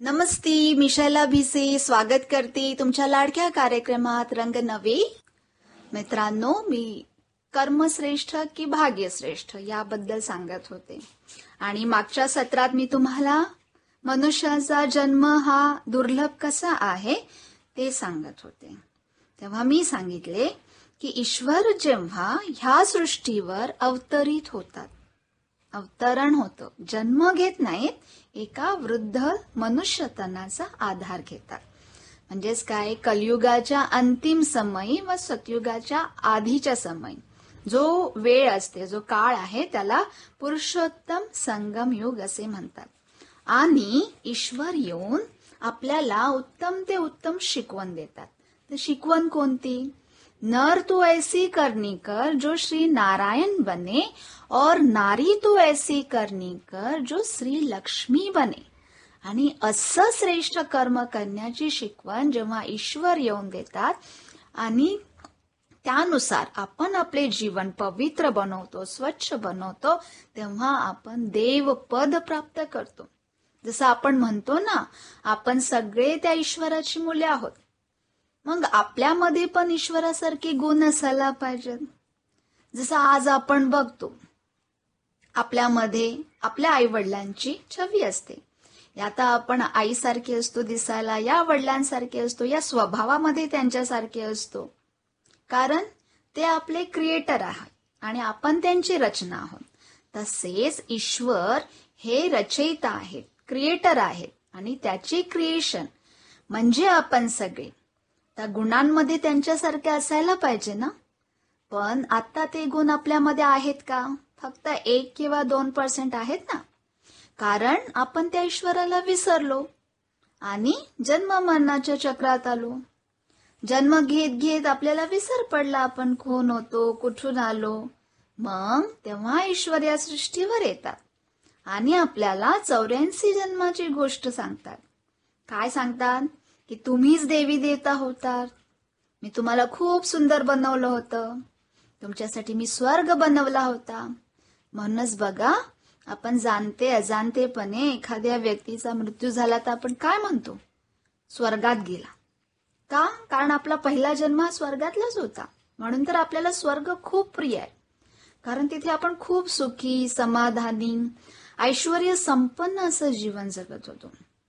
नमस्ते, मी शैला भिसे स्वागत करते तुमच्या लाडक्या कार्यक्रमात रंग नवे. मित्रांनो, मी कर्मश्रेष्ठ की भाग्यश्रेष्ठ याबद्दल सांगत होते आणि मागच्या सत्रात मी तुम्हाला मनुष्याचा जन्म हा दुर्लभ कसा आहे ते सांगत होते. तेव्हा मी सांगितले की ईश्वर जेव्हा ह्या सृष्टीवर अवतरित होतात, अवतरण होतं, जन्म घेत नाहीत, एका वृद्ध मनुष्यतनाचा आधार घेतात. म्हणजेच काय, कलियुगाच्या अंतिम समयी व सतयुगाच्या आधीच्या समयी जो वेळ असते, जो काळ आहे, त्याला पुरुषोत्तम संगम युग असे म्हणतात. आणि ईश्वर येऊन आपल्याला उत्तम ते उत्तम शिकवण देतात. तर शिकवण कोणती? नर तू ऐसी करनी कर जो श्री नारायण बने और नारी तू ऐसी करनी कर जो श्री लक्ष्मी बने. आणि असं श्रेष्ठ कर्म करण्याची शिकवण जेव्हा ईश्वर येऊन देतात आणि त्यानुसार आपण आपले जीवन पवित्र बनवतो, स्वच्छ बनवतो, तेव्हा आपण देवपद प्राप्त करतो. जसं आपण म्हणतो ना, आपण सगळे त्या ईश्वराची मुले आहोत. मग आपल्यामध्ये पण ईश्वरासारखे गुण असायला पाहिजेत. जसं आज आपण बघतो, आपल्यामध्ये आपल्या आई वडिलांची छवी असते. आता आपण आईसारखे असतो दिसायला, या वडिलांसारखे असतो, या स्वभावामध्ये त्यांच्यासारखे असतो, कारण ते आपले क्रिएटर आहेत आणि आपण त्यांची रचना आहोत. तसेच ईश्वर हे रचयिता आहेत, क्रिएटर आहेत आणि त्याची क्रिएशन म्हणजे आपण सगळे. त्या गुणांमध्ये त्यांच्यासारखे असायला पाहिजे ना. पण आता ते गुण आपल्यामध्ये आहेत का? फक्त 1 किंवा 2% आहेत ना. कारण आपण त्या ईश्वराला विसरलो आणि जन्म मरणाच्या चक्रात आलो. जन्म घेत घेत आपल्याला विसर पडला, आपण कोण होतो, कुठून आलो. मग तेव्हा ईश्वर या सृष्टीवर येतात आणि आपल्याला 84 जन्माची गोष्ट सांगतात. काय सांगतात? की तुम्हीच देवी देवता होतात. मी तुम्हाला खूप सुंदर बनवलं होतं, तुमच्यासाठी मी स्वर्ग बनवला होता. म्हणूनच बघा, आपण जाणते अजाणतेपणे एखाद्या व्यक्तीचा मृत्यू झाला तर आपण काय म्हणतो? स्वर्गात गेला. का? कारण आपला पहिला जन्म हा स्वर्गातलाच होता. म्हणून तर आपल्याला स्वर्ग खूप प्रिय आहे. कारण तिथे आपण खूप सुखी, समाधानी, ऐश्वर्य संपन्न असं जीवन जगत होतो.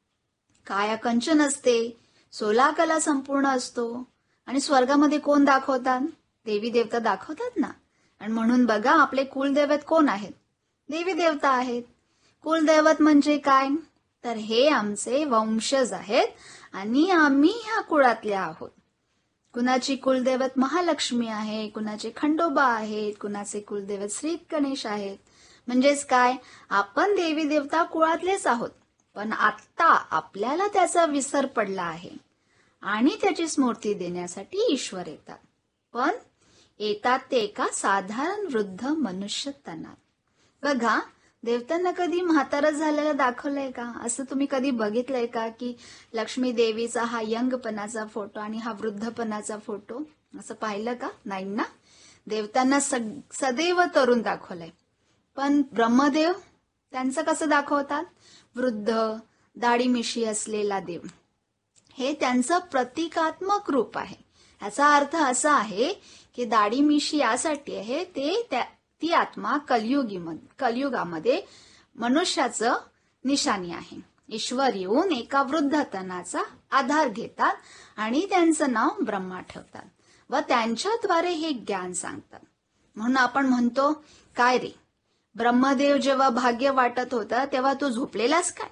काया कंचन असते, सोला कला संपूर्ण असतो. आणि स्वर्गामध्ये कोण दाखवतात? देवी देवता दाखवतात ना. आणि म्हणून बघा, आपले कुलदैवत कोण आहेत? देवी देवता आहेत. कुलदैवत म्हणजे काय? तर हे आमचे वंशज आहेत आणि आम्ही ह्या कुळातले आहोत. कुणाची कुलदैवत महालक्ष्मी आहे, कुणाचे खंडोबा आहेत, कुणाचे कुलदैवत श्री गणेश आहेत. म्हणजेच काय, आपण देवी देवता कुळातलेच आहोत. पण आता आपल्याला त्याचा विसर पडला आहे आणि त्याची स्मृती देण्यासाठी ईश्वर येतात. पण येतात ते एका साधारण वृद्ध मनुष्य तनात. बघा, देवतांना कधी म्हातारं झालेलं दाखवलंय का? असं तुम्ही कधी बघितलंय का की लक्ष्मी देवीचा हा यंगपणाचा फोटो आणि हा वृद्धपणाचा फोटो असं पाहिलं का? नाही ना. देवतांना सदैव तरुण दाखवलंय. पण ब्रह्मदेव त्यांचं कसं दाखवतात? वृद्ध, दाढी मिशी असलेला देव. हे त्यांचं प्रतिकात्मक रूप आहे. याचा अर्थ असा आहे की दाढी मिशी यासाठी आहे, ती आत्मा कलियुगामध्ये मनुष्याचं निशाणी आहे. ईश्वर येऊन एका वृद्ध तनाचा आधार घेतात आणि त्यांचं नाव ब्रह्मा ठेवतात व त्यांच्याद्वारे हे ज्ञान सांगतात. म्हणून आपण म्हणतो, काय रे, ब्रह्मदेव जेव्हा भाग्य वाटत होता तेव्हा तू झोपलेलास काय?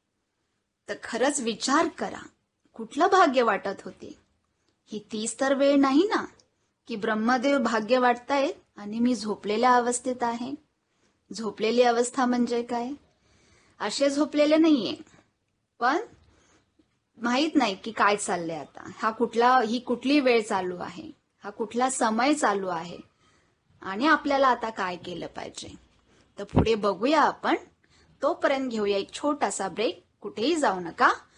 तर खरंच विचार करा, कुठलं भाग्य वाटत होते? ही तीच तर वेळ नाही ना की ब्रह्मदेव भाग्य वाटतायत आणि मी झोपलेल्या अवस्थेत आहे. झोपलेली अवस्था म्हणजे काय? असे झोपलेले नाहीये, पण माहित नाही की काय चाललंय आता, ही कुठली वेळ चालू आहे, हा कुठला समय चालू आहे आणि आपल्याला आता काय केलं पाहिजे. तर पुढे बघूया आपण. तोपर्यंत घेऊया एक छोटासा ब्रेक. कुठेही जाऊ नका.